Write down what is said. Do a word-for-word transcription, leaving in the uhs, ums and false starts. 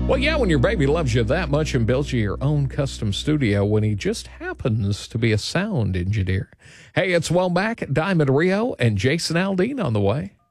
Well, yeah, when your baby loves you that much and builds you your own custom studio when he just happens to be a sound engineer. Hey, it's Well Back, Diamond Rio, and Jason Aldean on the way.